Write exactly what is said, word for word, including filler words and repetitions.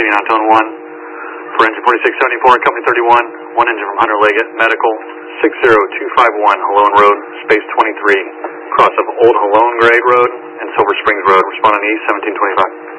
receiving on tone one. For engine forty-six seventy-four, company thirty-one, one engine from Hunter Leggett Medical, six zero two five one Halone Road, space twenty-three, cross of Old Halone Grade Road and Silver Springs Road, responding to East seventeen twenty-five.